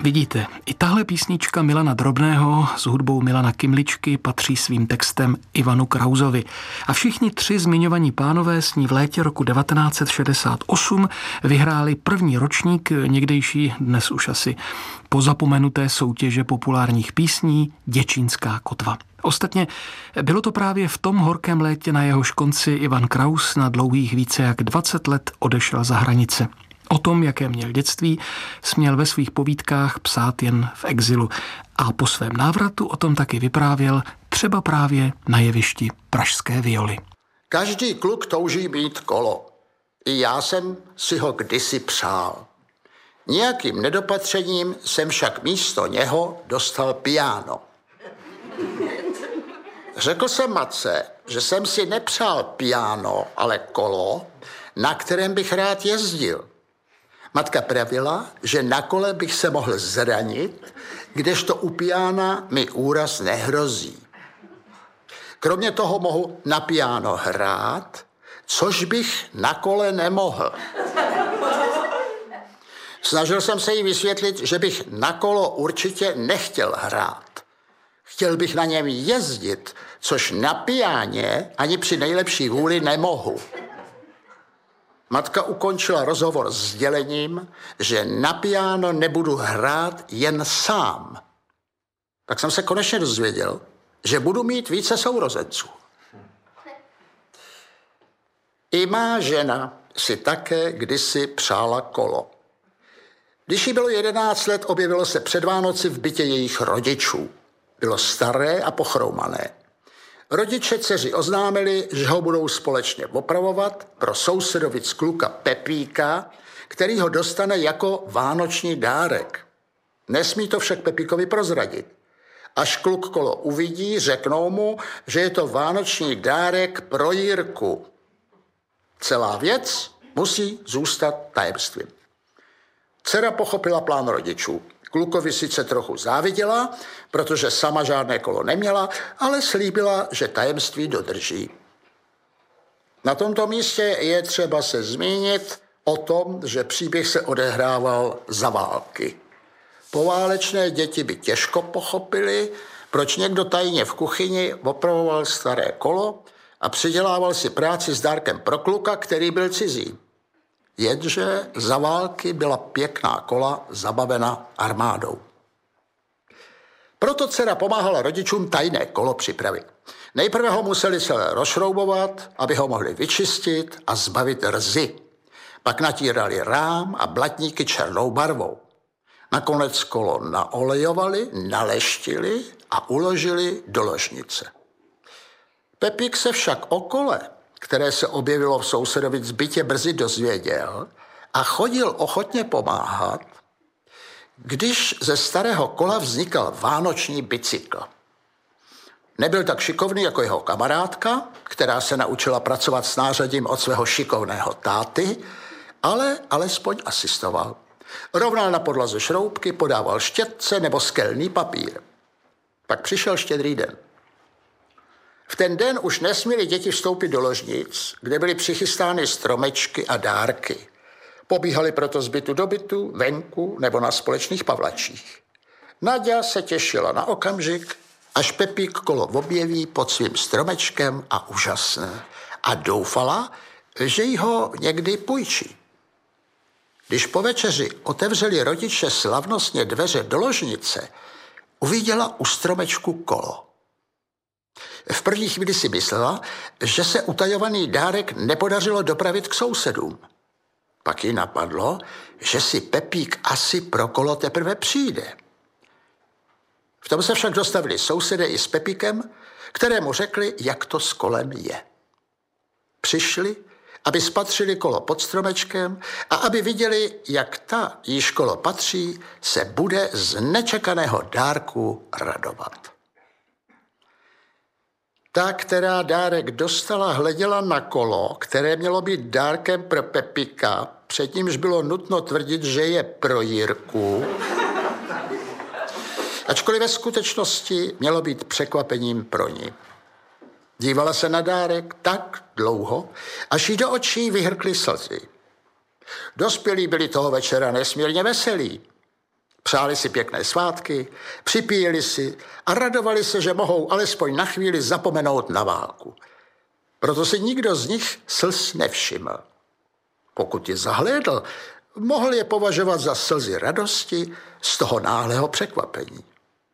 Vidíte, i tahle písnička Milana Drobného s hudbou Milana Kymličky patří svým textem Ivanu Krausovi. A všichni tři zmiňovaní pánové s ní v létě roku 1968 vyhráli první ročník někdejší, dnes už asi pozapomenuté soutěže populárních písní Děčínská kotva. Ostatně bylo to právě v tom horkém létě, na jehož konci Ivan Kraus na dlouhých více jak 20 let odešel za hranice. O tom, jaké měl dětství, směl ve svých povídkách psát jen v exilu. A po svém návratu o tom taky vyprávěl třeba právě na jevišti Pražské violy. Každý kluk touží mít kolo. I já jsem si ho kdysi přál. Nějakým nedopatřením jsem však místo něho dostal piano. Řekl jsem matce, že jsem si nepřál piano, ale kolo, na kterém bych rád jezdil. Matka pravila, že na kole bych se mohl zranit, kdežto u piana mi úraz nehrozí. Kromě toho mohu na piano hrát, což bych na kole nemohl. Snažil jsem se jí vysvětlit, že bych na kolo určitě nechtěl hrát. Chtěl bych na něm jezdit, což na piáně ani při nejlepší vůli nemohu. Matka ukončila rozhovor s sdělením, že na piano nebudu hrát jen sám. Tak jsem se konečně dozvěděl, že budu mít více sourozenců. I má žena si také kdysi přála kolo. Když jí bylo 11 let, objevilo se před Vánoci v bytě jejich rodičů. Bylo staré a pochroumané. Rodiče dceři oznámili, že ho budou společně opravovat pro sousedovic kluka Pepíka, který ho dostane jako vánoční dárek. Nesmí to však Pepíkovi prozradit. Až kluk kolo uvidí, řeknou mu, že je to vánoční dárek pro Jirku. Celá věc musí zůstat tajemstvím. Dcera pochopila plán rodičů. Klukovi sice trochu záviděla, protože sama žádné kolo neměla, ale slíbila, že tajemství dodrží. Na tomto místě je třeba se zmínit o tom, že příběh se odehrával za války. Poválečné děti by těžko pochopili, proč někdo tajně v kuchyni opravoval staré kolo a přidělával si práci s dárkem pro kluka, který byl cizí. Jenže za války byla pěkná kola zabavena armádou. Proto dcera pomáhala rodičům tajné kolo připravit. Nejprve ho museli celé rozšroubovat, aby ho mohli vyčistit a zbavit rzy. Pak natírali rám a blatníky černou barvou. Nakonec kolo naolejovali, naleštili a uložili do ložnice. Pepík se však o kole, které se objevilo v sousedovic bytě, brzy dozvěděl a chodil ochotně pomáhat, když ze starého kola vznikal vánoční bicykl. Nebyl tak šikovný jako jeho kamarádka, která se naučila pracovat s nářadím od svého šikovného táty, ale alespoň asistoval. Rovnal na podlaze šroubky, podával štětce nebo skelný papír. Pak přišel Štědrý den. V ten den už nesměli děti vstoupit do ložnic, kde byly přichystány stromečky a dárky. Pobíhali proto z bytu do bytu, venku nebo na společných pavlačích. Naďa se těšila na okamžik, až Pepík kolo objeví pod svým stromečkem a úžasné. A doufala, že jí ho někdy půjčí. Když po večeři otevřeli rodiče slavnostně dveře do ložnice, uviděla u stromečku kolo. V první chvíli si myslela, že se utajovaný dárek nepodařilo dopravit k sousedům. Pak jí napadlo, že si Pepík asi pro kolo teprve přijde. V tom se však dostavili sousedé i s Pepíkem, kterému řekli, jak to s kolem je. Přišli, aby spatřili kolo pod stromečkem a aby viděli, jak ta, jíž kolo patří, se bude z nečekaného dárku radovat. Ta, která dárek dostala, hleděla na kolo, které mělo být dárkem pro Pepíka, před nímž bylo nutno tvrdit, že je pro Jirku, ačkoliv ve skutečnosti mělo být překvapením pro ní. Dívala se na dárek tak dlouho, až jí do očí vyhrkly slzy. Dospělí byli toho večera nesmírně veselí. Přáli si pěkné svátky, připíjeli si a radovali se, že mohou alespoň na chvíli zapomenout na válku. Proto si nikdo z nich slz nevšiml. Pokud je zahlédl, mohl je považovat za slzy radosti z toho náhlého překvapení.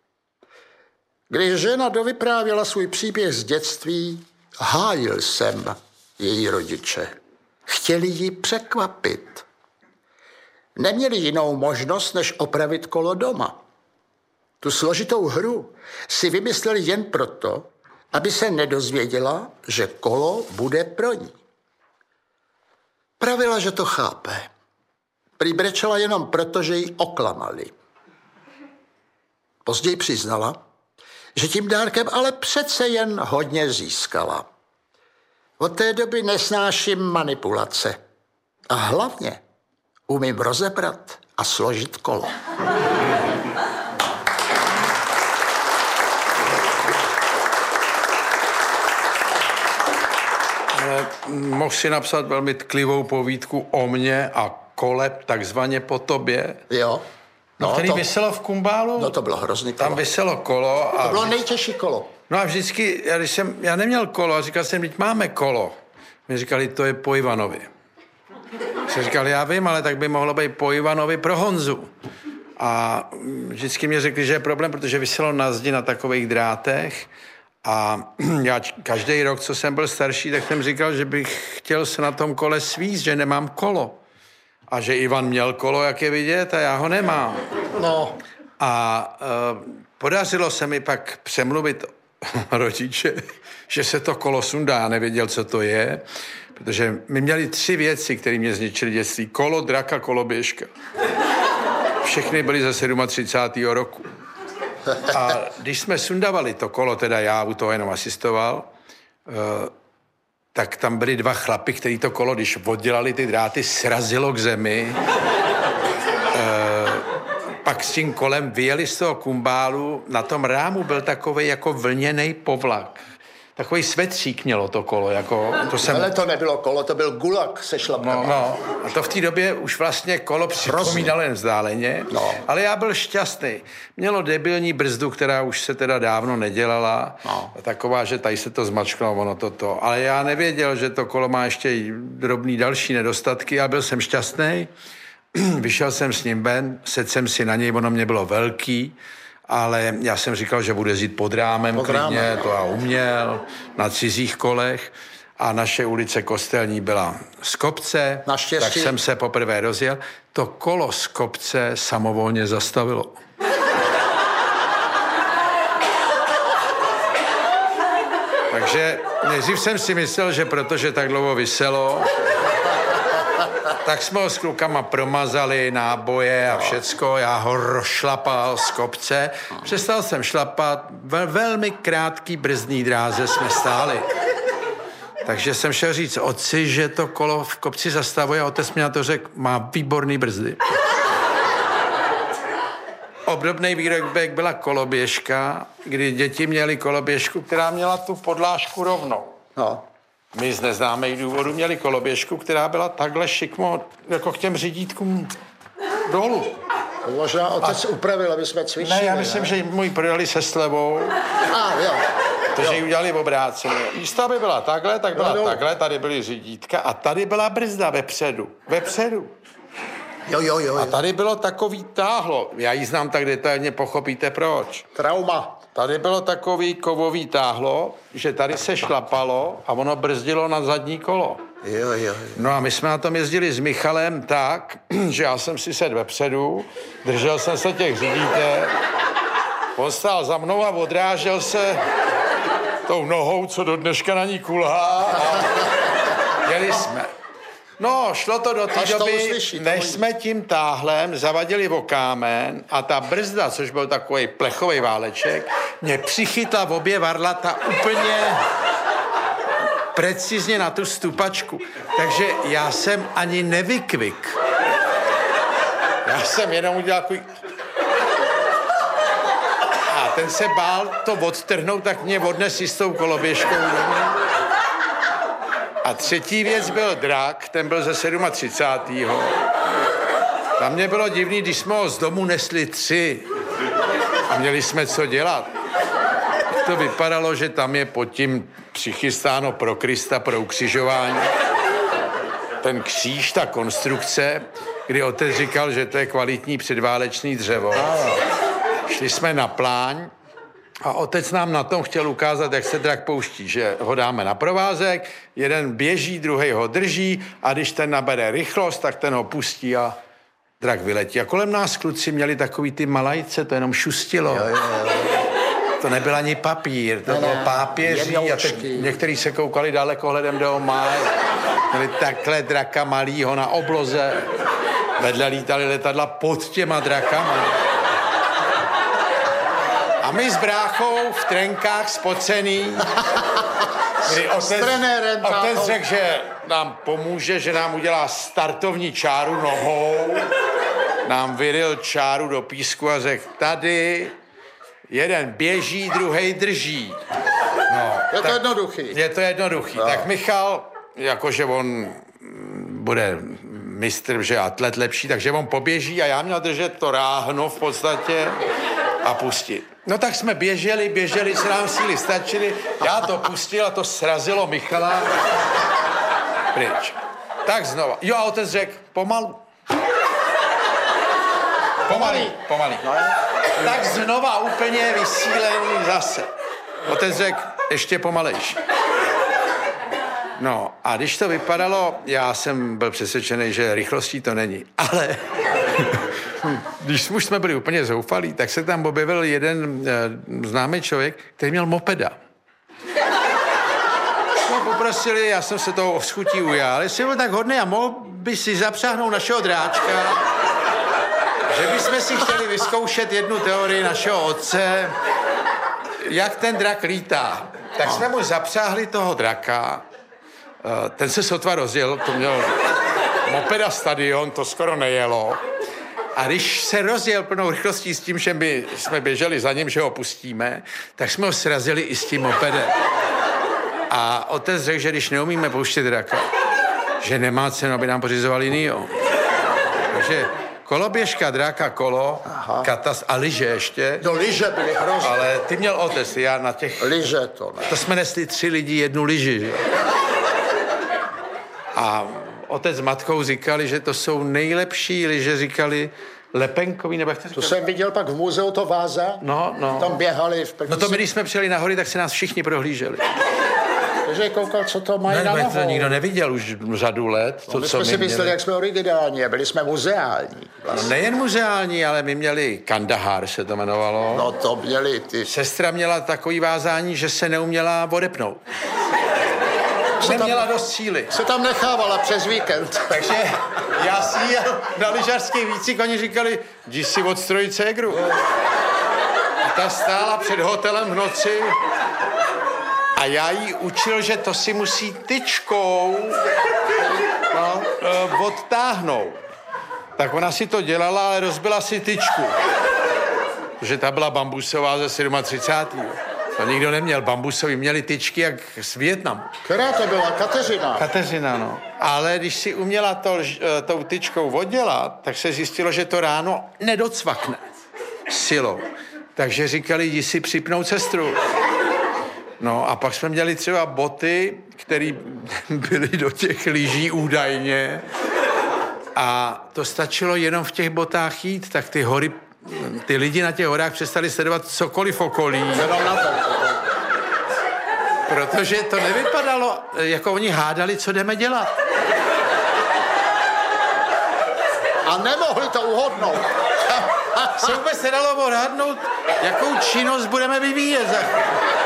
Když žena dovyprávěla svůj příběh z dětství, hájil jsem její rodiče. Chtěli ji překvapit. Neměli jinou možnost, než opravit kolo doma. Tu složitou hru si vymysleli jen proto, aby se nedozvěděla, že kolo bude pro ní. Pravila, že to chápe. Prý brečela jenom proto, že ji oklamali. Později přiznala, že tím dárkem ale přece jen hodně získala. Od té doby nesnáším manipulace. A hlavně umím rozebrat a složit kolo. Ale mohl si napsat velmi tklivou povídku o mně a kole takzvaně po tobě. Jo. No, který viselo v Kumbálu. No to bylo hrozný kolo. Tam viselo kolo. To bylo nejtěžší kolo. No a vždycky, já neměl kolo a říkal jsem, teď máme kolo. Mě říkali, to je po Ivanovi. Jsem říkal, já vím, ale tak by mohlo být po Ivanovi pro Honzu. A vždycky mě řekli, že je problém, protože viselo na zdi na takových drátech. A já každý rok, co jsem byl starší, tak jsem říkal, že bych chtěl se na tom kole svízt, že nemám kolo. A že Ivan měl kolo, jak je vidět, a já ho nemám. No. A podařilo se mi pak přemluvit rodiče, že se to kolo sundá. Já nevěděl, co to je, protože my měli 3 věci, které mě zničily dětství. Kolo, draka, koloběžka. Všechny byly ze 37. roku. A když jsme sundavali to kolo, teda já u toho jenom asistoval, tak tam byli 2 chlapy, který to kolo, když oddělali ty dráty, srazilo k zemi. Pak s tím kolem vyjeli z toho Kumbálu. Na tom rámu byl takovej jako vlněnej povlak. Takový svetřík mělo to kolo. Jako, Ale to nebylo kolo, to byl gulag se šlapkama. No, a to v té době už vlastně kolo připomínalo jen vzdáleně, ale já byl šťastný. Mělo debilní brzdu, která už se teda dávno nedělala. Taková, že tady se to zmačklo, ono toto. Ale já nevěděl, že to kolo má ještě drobný další nedostatky a byl jsem šťastný. Vyšel jsem s ním ven, sedl jsem si na něj, ono mě bylo velký, ale já jsem říkal, že bude jezdit pod rámem klidně, to já uměl, na cizích kolech. A naše ulice Kostelní byla z kopce, tak jsem se poprvé rozjel. To kolo z kopce samovolně zastavilo. Takže nejdřív jsem si myslel, že protože tak dlouho viselo, tak jsme ho s klukama promazali, náboje a všecko. Já ho rozšlapal z kopce. Přestal jsem šlapat. Velmi krátký brzdní dráze jsme stáli. Takže jsem šel říct otci, že to kolo v kopci zastavuje. Otec mi na to řekl, má výborný brzdy. Obdobný výrobek byla koloběžka, kdy děti měly koloběžku, která měla tu podlážku rovnou. No. My z neznámých důvodů měli koloběžku, která byla takhle šikmo, jako k těm řídítkům dolů. Možná otec upravil, aby jsme cvičili. Ne, já myslím, že můj prodali se slevou. Jo. Takže ji udělali v obráceně. Místo, aby byla takhle, tak byla takhle, tady byly řídítka a tady byla brzda vepředu. Jo. A tady bylo takový táhlo. Já ji znám tak detailně, pochopíte proč. Trauma. Tady bylo takový kovový táhlo, že tady se šlapalo a ono brzdilo na zadní kolo. Jo. No a my jsme na tom jezdili s Michalem tak, že já jsem si sedl vepředu, držel jsem se těch řídítek, on stál za mnou a odrážel se tou nohou, co do dneška na ní kulhá a jeli jsme. No, šlo to do té doby, než jsme tím táhlem zavadili o kámen a ta brzda, což byl takový plechový váleček, mě přichytla v obě varlata úplně precizně na tu stupačku. Takže já jsem ani nevykvik. Já jsem jenom udělal takový... A ten se bál to odtrhnout, tak mě odnes s tou koloběžkou. A třetí věc byl drak, ten byl ze 37. Tam mě bylo divný, když jsme ho z domu nesli 3 a měli jsme co dělat. To vypadalo, že tam je pod tím přichystáno pro Krista, pro ukřižování. Ten kříž, ta konstrukce, kdy otec říkal, že to je kvalitní předválečný dřevo. Šli jsme na pláň a otec nám na tom chtěl ukázat, jak se drak pouští, že ho dáme na provázek, jeden běží, druhý ho drží a když ten nabere rychlost, tak ten ho pustí a drak vyletí. A kolem nás kluci měli takový ty malajce, to jenom šustilo. Jo. To nebyl ani papír, to bylo pápěří a někteří se koukali dalekohledem do máje. Měli takhle draka malýho na obloze. Vedle lítali letadla pod těma drakama. A my s bráchou v trenkách spocený, kdy otec řekl, že nám pomůže, že nám udělá startovní čáru nohou, nám vyril čáru do písku a řekl, tady jeden běží, druhej drží. No, je to jednoduchý. Je to jednoduchý. No. Tak Michal, jakože on bude mistr, že atlet lepší, takže on poběží a já měl držet to ráhno v podstatě a pustit. No tak jsme běželi, se nám síly stačily, já to pustil a to srazilo Michala pryč. Tak znova. Jo a otec řekl, pomalu. Pomalý. Tak znova úplně vysílený zase. Otec řekl, ještě pomalejší. No a když to vypadalo, já jsem byl přesvědčený, že rychlostí to není. Ale když už jsme byli úplně zoufalí, tak se tam objevil jeden známý člověk, který měl mopeda. No, poprosili, já jsem se toho schutí ujal, jestli byl tak hodný a mohl by si zapřáhnout našeho dráčka, že bychom si chtěli vyzkoušet jednu teorii našeho otce, jak ten drak lítá. Tak jsme mu zapřáhli toho draka, ten se sotva rozjel, to měl mopeda Stadion, to skoro nejelo. A když se rozjel plnou rychlostí s tím, že my jsme běželi za ním, že ho pustíme, tak jsme ho srazili i s tím mopedem. A otec řekl, že když neumíme pouštět draka, že nemá cenu, aby nám pořizoval jinýho. Takže koloběžka, dráka, kolo, katas a lyže ještě. No lyže byly hrozné. Ale ty měl otec, já na těch... Lyže to ne. To jsme nesli 3 lidi, 1 lyži, že? A otec s matkou říkali, že to jsou nejlepší lyže, říkali Lepenkový, nebo jak to říkali? To jsem viděl pak v muzeu, to Váza. No. Tam běhali v první... No to my, když jsme přijeli nahory, tak se nás všichni prohlíželi. Takže koukal, co to mají na nohou. To nikdo neviděl už řadu let. No, my jsme si mysleli, jak jsme originální, byli jsme muzeální. Vlastně. No, nejen muzeální, ale my měli Kandahar, se to jmenovalo. No to měli ty... Sestra měla takový vázání, že se neuměla odepnout. Neměla dost síly. Se tam nechávala přes víkend. Takže já si jel na lyžařský výcvik, oni říkali, jdi si odstrojit ségru. A ta stála před hotelem v noci a já jí učil, že to si musí tyčkou odtáhnout. Tak ona si to dělala, ale rozbila si tyčku. Protože ta byla bambusová ze 37. To nikdo neměl bambusový, měli tyčky jak z Vietnamu. Která to byla? Kateřina. Kateřina, no. Ale když si uměla tou tyčkou oddělat, tak se zjistilo, že to ráno nedocvakne silou. Takže říkali, jdi si připnout sestru. No a pak jsme měli třeba boty, které byly do těch lyží údajně. A to stačilo jenom v těch botách jít, tak ty hory, ty lidi na těch horách přestali sledovat cokoliv okolí. Protože to nevypadalo, jako oni hádali, co jdeme dělat. A nemohli to uhodnout. Se vůbec nedalo odhadnout, jakou činnost budeme vyvíjet.